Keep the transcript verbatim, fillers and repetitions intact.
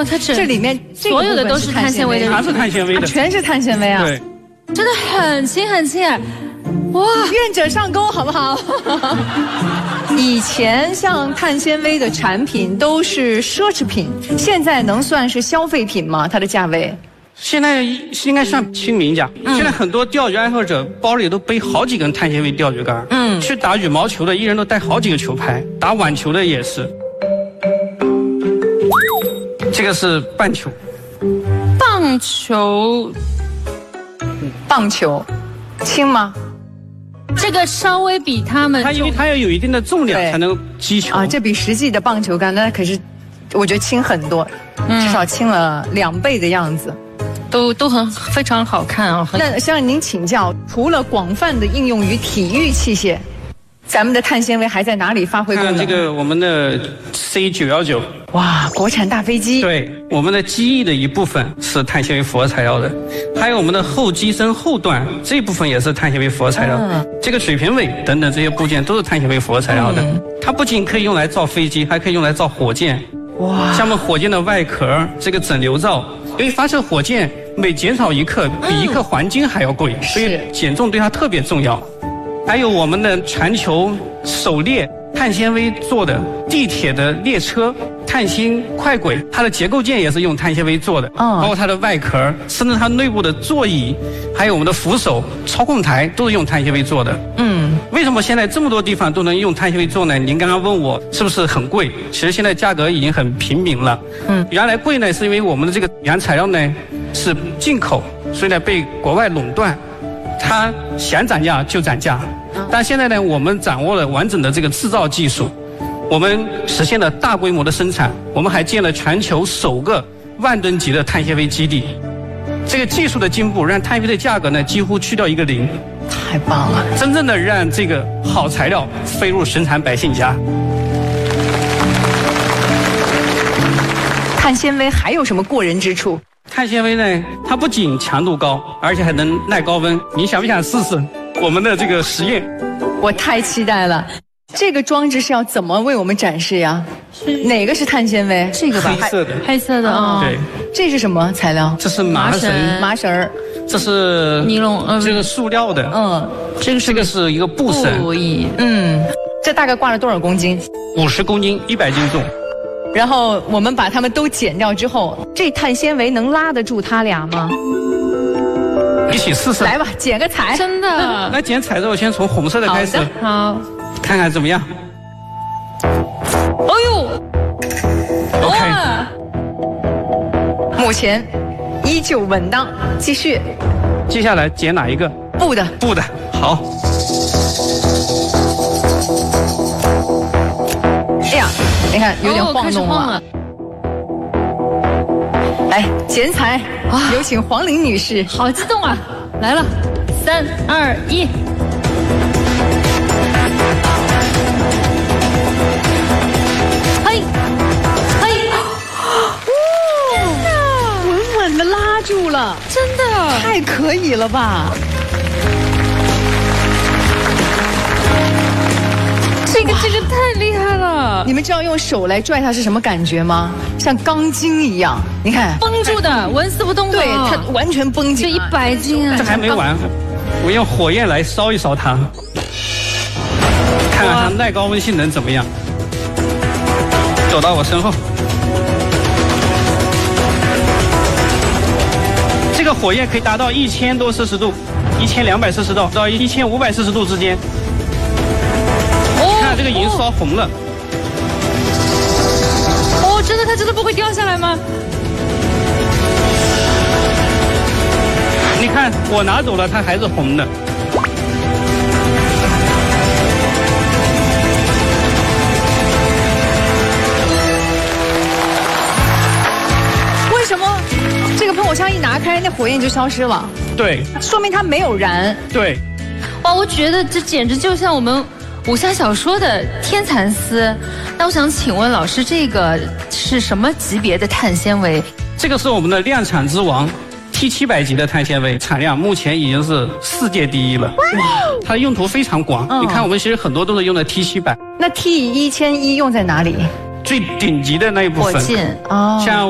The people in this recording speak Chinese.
哦，它这这里面所有的都是碳纤维的， 它是碳纤维的， 全是碳纤维啊！ 对， 真的很轻很轻，哇！ 愿者上钩，好不好？以前像碳纤维的产品都是奢侈品，现在能算是消费品吗？它的价位？ 现在应该算亲民价。嗯、现在很多钓鱼爱好者包里都背好几根碳纤维钓鱼竿。嗯，去打羽毛球的，一人都带好几个球拍；打网球的也是。这个是棒球。 棒球， 棒球，轻吗？ 这个稍微比他们， 它因为它要有一定的重量才能击球啊。这比实际的棒球杆那可是，我觉得轻很多，嗯、至少轻了两倍的样子。 都都很非常好看啊！ 那向您请教，除了广泛的应用于体育器械，咱们的碳纤维还在哪里发挥功能？ 看这个我们的 C 九一九， 哇，国产大飞机。 对，我们的机翼的一部分是碳纤维复合材料的，还有我们的后机身后段这部分也是碳纤维复合材料。嗯、这个水平尾等等这些部件都是碳纤维复合材料的。嗯、它不仅可以用来造飞机，还可以用来造火箭。哇，像我们火箭的外壳这个整流罩，因为发射火箭每减少一克比一克黄金还要贵，嗯、所以减重对它特别重要。还有我们的全球首列碳纤维做的地铁的列车、碳芯快轨，它的结构件也是用碳纤维做的，哦、包括它的外壳，甚至它内部的座椅，还有我们的扶手、操控台都是用碳纤维做的。嗯，为什么现在这么多地方都能用碳纤维做呢？您刚刚问我是不是很贵？其实现在价格已经很平民了。嗯，原来贵呢，是因为我们的这个原材料呢是进口，所以呢被国外垄断。它想涨价就涨价，但现在呢，我们掌握了完整的这个制造技术，我们实现了大规模的生产，我们还建了全球首个万吨级的碳纤维基地。这个技术的进步，让碳纤维的价格呢几乎去掉一个零， 太棒了！ 真正的让这个好材料飞入生产百姓家。 碳纤维还有什么过人之处？ 碳纤维呢，它不仅强度高，而且还能耐高温。你想不想试试我们的这个实验？ 我太期待了。这个装置是要怎么为我们展示呀？哪个是碳纤维？ 这个吧， 黑色的， 黑色的啊。 对， 这是什么材料？ 这是麻绳， 麻绳儿。 这是尼龙，呃， 这个塑料的。嗯， 这个这个是一个布绳。 布艺。 嗯，这大概挂了多少公斤？ 五十公斤，一百斤重。 然后我们把它们都剪掉之后，这碳纤维能拉得住它俩吗？ 一起试试。 来吧，剪个彩。 真的。 来剪彩之后，先从红色的开始。 好。 看看怎么样？ 哎呦 ！OK。 目前依旧稳当，继续。 接下来剪哪一个？ 布的。 布的，好。 哎呀，你看有点晃动了。来剪彩，有请黄玲女士。 好激动啊！来了，三二一。嘿，嘿， 哇，稳稳的拉住了， 真的， 太可以了吧！ 这个这个太厉害了！ 你们知道用手来拽它是什么感觉吗？像钢筋一样，你看绷住的，纹丝不动的。 对，它完全绷紧。 这一百斤啊！ 这还没完，我用火焰来烧一烧它，看看它耐高温性能怎么样。走到我身后，这个火焰可以达到一千多摄氏度，一千两百摄氏度到一千五百摄氏度之间。这个已经烧红了。 哦，真的，它真的不会掉下来吗？ 你看，我拿走了，它还是红的。 为什么这个喷火枪一拿开，那火焰就消失了？ 对， 说明它没有燃。 对。 哇，我觉得这简直就像我们武侠小说的天蚕丝。那我想请问老师，这个是什么级别的碳纤维？ 这个是我们的量产之王 T 七百级的碳纤维，产量目前已经是世界第一了。哇，它的用途非常广。嗯、你看，我们其实很多都是用的 T 七百。 那 T 一千一用在哪里？ 最顶级的那一部分。 火箭。 哦。像